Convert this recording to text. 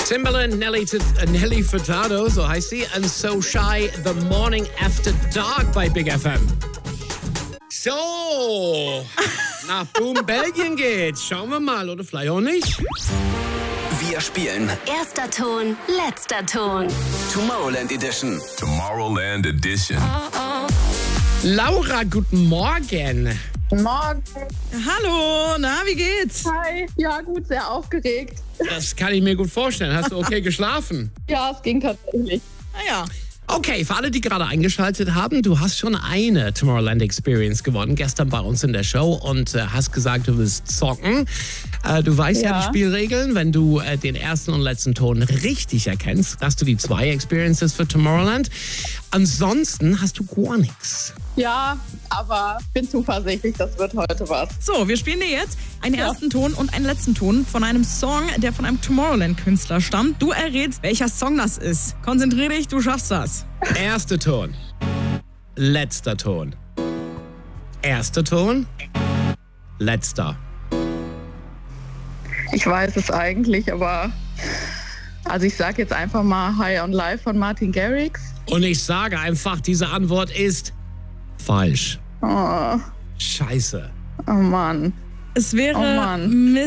Timbaland, Nelly Furtado, so heißt sie, and So Shy, The Morning After Dark bei Big FM. So, nach Boom Belgien geht's. Schauen wir mal, oder vielleicht auch nicht. Wir spielen Erster Ton, letzter Ton. Tomorrowland Edition. Tomorrowland Edition. Laura, guten Morgen. Guten Morgen. Hallo, na, wie geht's? Hi. Ja, gut, sehr aufgeregt. Das kann ich mir gut vorstellen. Hast du okay geschlafen? Ja, es ging tatsächlich. Naja. Okay, für alle, die gerade eingeschaltet haben, du hast schon eine Tomorrowland Experience gewonnen, gestern bei uns in der Show und hast gesagt, du willst zocken. Du weißt ja die Spielregeln. Wenn du den ersten und letzten Ton richtig erkennst, hast du die 2 Experiences für Tomorrowland. Ansonsten hast du gar nichts. Ja, aber bin zuversichtlich, das wird heute was. So, wir spielen dir jetzt einen ersten Ton und einen letzten Ton von einem Song, der von einem Tomorrowland-Künstler stammt. Du errätst, welcher Song das ist. Konzentrier dich, du schaffst das. Erster Ton. Letzter Ton. Erster Ton. Letzter. Ich weiß es eigentlich, aber also ich sage jetzt einfach mal High on Life von Martin Garrix. Und ich sage einfach, diese Antwort ist falsch. Oh, Scheiße. oh Mann. Es wäre Oh Mann.